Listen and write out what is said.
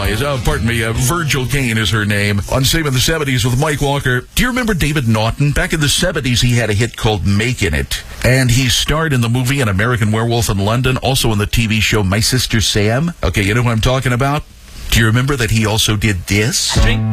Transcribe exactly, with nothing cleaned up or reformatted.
Anyways, uh, pardon me, uh, Virgil Kane is her name. On Save in the seventies with Mike Walker. Do you remember David Naughton? Back in the seventies, he had a hit called Makin' It. And he starred in the movie An American Werewolf in London, also in the T V show My Sister Sam. Okay, you know what I'm talking about? Do you remember that he also did this?